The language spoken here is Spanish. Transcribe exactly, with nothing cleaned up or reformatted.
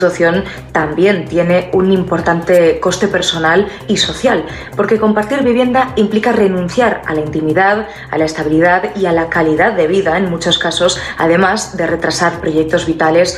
situación también tiene un importante coste personal y social, porque compartir vivienda implica renunciar a la intimidad, a la estabilidad y a la calidad de vida en muchos casos, además de retrasar proyectos vitales